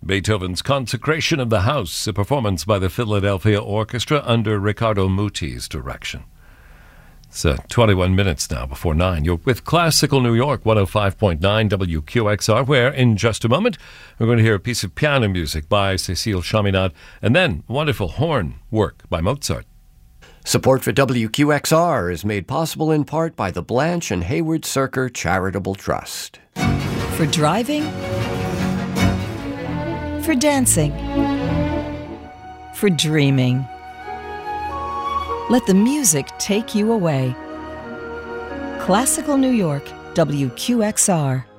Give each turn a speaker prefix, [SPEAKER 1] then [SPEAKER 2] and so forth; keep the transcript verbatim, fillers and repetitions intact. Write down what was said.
[SPEAKER 1] Beethoven's Consecration of the House, a performance by the Philadelphia Orchestra under Riccardo Muti's direction. It's uh, twenty-one minutes now before nine. You're with Classical New York, one oh five point nine W Q X R, where in just a moment we're going to hear a piece of piano music by Cécile Chaminade and then wonderful horn work by Mozart.
[SPEAKER 2] Support for W Q X R is made possible in part by the Blanche and Hayward Cirker Charitable Trust.
[SPEAKER 3] For driving, for dancing, for dreaming. Let the music take you away. Classical New York, W Q X R.